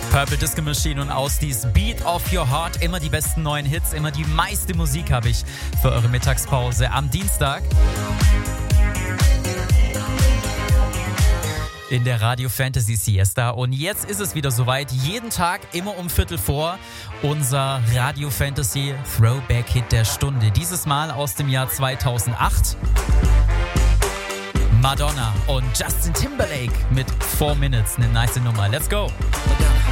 Purple Disco Machine und Austis Beat of Your Heart. Immer die besten neuen Hits, immer die meiste Musik habe ich für eure Mittagspause am Dienstag. In der Radio Fantasy Siesta. Und jetzt ist es wieder soweit. Jeden Tag, immer um 3:15, unser Radio Fantasy Throwback Hit der Stunde. Dieses Mal aus dem Jahr 2008. Madonna und Justin Timberlake mit 4 Minutes. Eine nice Nummer. Let's go.